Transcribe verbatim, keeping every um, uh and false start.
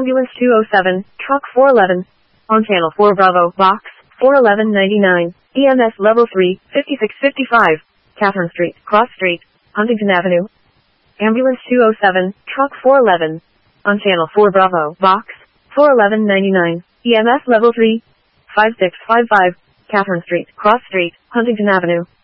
Ambulance two oh seven, Truck four eleven, on Channel four Bravo, Box four eleven ninety-nine, E M S Level three, fifty-six fifty-five, Catherine Street, Cross Street, Huntington Avenue. Ambulance two oh seven, Truck four eleven, on Channel four Bravo, Box four eleven ninety-nine, E M S Level three, five six five five, Catherine Street, Cross Street, Huntington Avenue.